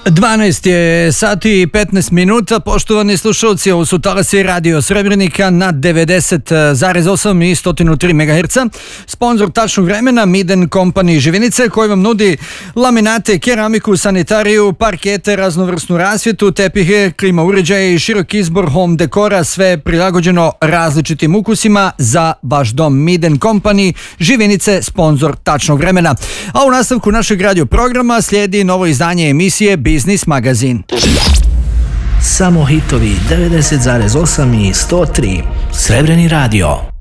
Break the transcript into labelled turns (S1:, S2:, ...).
S1: 12 je sati i 15 minuta, poštovani slušalci, ovo su talasi Radio Srebrenika na 90,8 i 103 MHz. Sponzor tačnog vremena Miden Company Živinice, koji vam nudi laminate, keramiku, sanitariju, parkete, raznovrsnu rasvjetu, tepihe, klima uređaje i širok izbor home dekora, sve prilagođeno različitim ukusima za vaš dom. Miden Company Živinice, sponzor tačnog vremena. A u nastavku našeg radio programa slijedi novo izdanje emisije Biznis magazin.
S2: Samo hitovi 90,8 i 103. Srebreni radio.